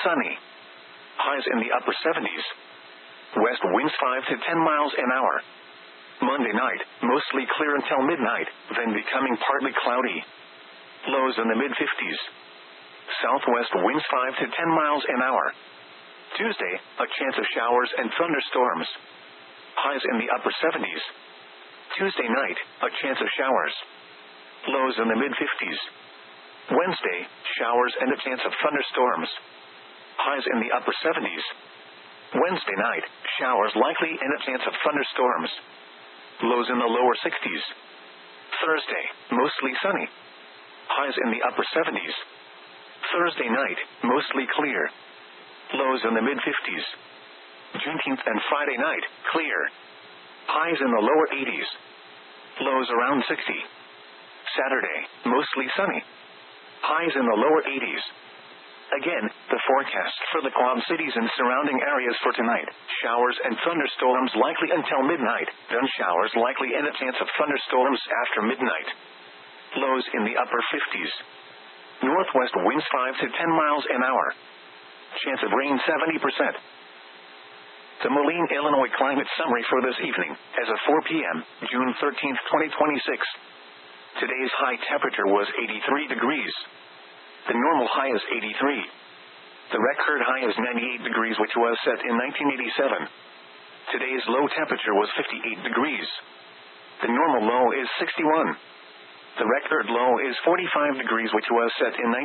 sunny. Highs in the upper 70s. West winds 5 to 10 miles an hour. Monday night, mostly clear until midnight, then becoming partly cloudy. Lows in the mid-50s. Southwest winds 5 to 10 miles an hour. Tuesday, a chance of showers and thunderstorms. Highs in the upper 70s. Tuesday night, a chance of showers. Lows in the mid-50s. Wednesday, showers and a chance of thunderstorms. Highs in the upper 70s. Wednesday night, showers likely and a chance of thunderstorms. Lows in the lower 60s. Thursday, mostly sunny. Highs in the upper 70s. Thursday night, mostly clear. Lows in the mid-50s. Juneteenth and Friday night, clear. Highs in the lower 80s. Lows around 60. Saturday, mostly sunny. Highs in the lower 80s. Again, the forecast for the Quad Cities and surrounding areas for tonight. Showers and thunderstorms likely until midnight, then showers likely and a chance of thunderstorms after midnight. Lows in the upper 50s. Northwest winds 5 to 10 miles an hour. Chance of rain 70%. The Moline, Illinois climate summary for this evening, as of 4 p.m., June 13, 2026. Today's high temperature was 83 degrees. The normal high is 83. The record high is 98 degrees, which was set in 1987. Today's low temperature was 58 degrees. The normal low is 61. The record low is 45 degrees, which was set in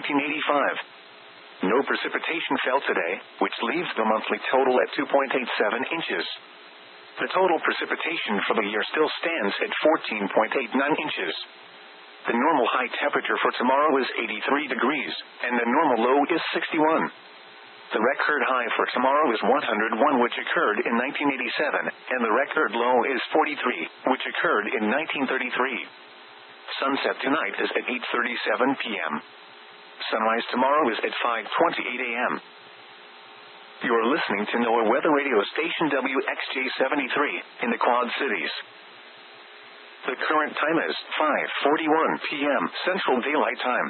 1985. No precipitation fell today, which leaves the monthly total at 2.87 inches. The total precipitation for the year still stands at 14.89 inches. The normal high temperature for tomorrow is 83 degrees, and the normal low is 61. The record high for tomorrow is 101, which occurred in 1987, and the record low is 43, which occurred in 1933. Sunset tonight is at 8:37 p.m. Sunrise tomorrow is at 5:28 a.m. You are listening to NOAA Weather Radio Station WXJ-73 in the Quad Cities. The current time is 5:41 p.m. Central Daylight Time.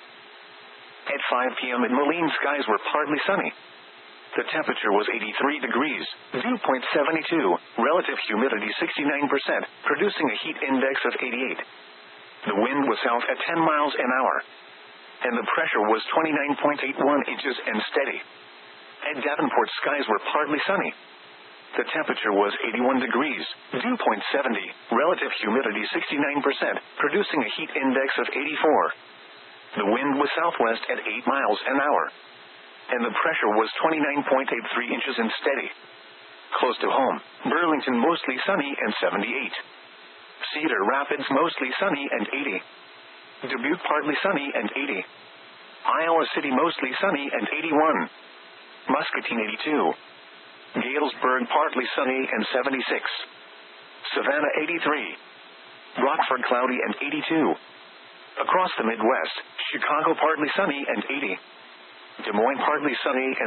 At 5 p.m. in Moline, skies were partly sunny. The temperature was 83 degrees, dew point 72, relative humidity 69%, producing a heat index of 88. The wind was south at 10 miles an hour, and the pressure was 29.81 inches and steady. At Davenport, skies were partly sunny. The temperature was 81 degrees, dew point 70, relative humidity 69%, producing a heat index of 84. The wind was southwest at 8 miles an hour, and the pressure was 29.83 inches and steady. Close to home, Burlington mostly sunny and 78. Cedar Rapids mostly sunny and 80. Dubuque partly sunny and 80. Iowa City mostly sunny and 81. Muscatine 82. Galesburg partly sunny and 76. Savannah 83. Rockford cloudy and 82. Across the Midwest, Chicago partly sunny and 80. Des Moines partly sunny and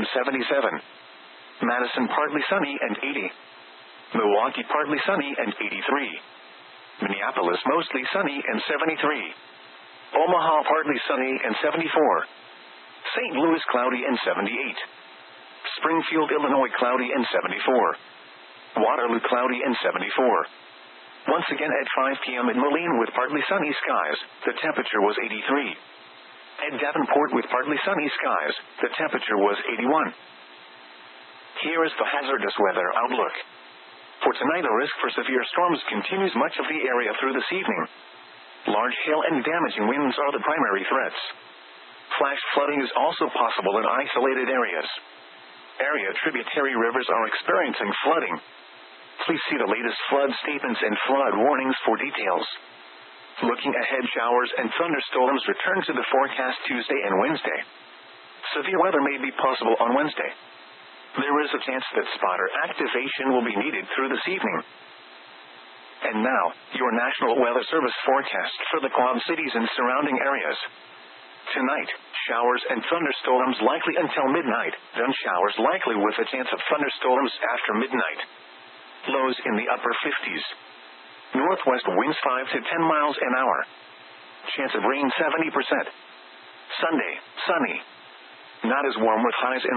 77. Madison partly sunny and 80. Milwaukee partly sunny and 83. Minneapolis mostly sunny and 73. Omaha partly sunny and 74. St. Louis cloudy and 78. Springfield, Illinois cloudy and 74. Waterloo cloudy and 74. Once again at 5 p.m. in Moline with partly sunny skies, the temperature was 83. At Davenport with partly sunny skies, the temperature was 81. Here is the hazardous weather outlook. For tonight, a risk for severe storms continues much of the area through this evening. Large hail and damaging winds are the primary threats. Flash flooding is also possible in isolated areas. Area tributary rivers are experiencing flooding. Please see the latest flood statements and flood warnings for details. Looking ahead, showers and thunderstorms return to the forecast Tuesday and Wednesday. Severe weather may be possible on Wednesday. There is a chance that spotter activation will be needed through this evening. And now, your National Weather Service forecast for the Quad Cities and surrounding areas. Tonight, showers and thunderstorms likely until midnight, then showers likely with a chance of thunderstorms after midnight. Lows in the upper 50s. Northwest winds 5 to 10 miles an hour. Chance of rain 70%. Sunday, sunny. Not as warm with highs in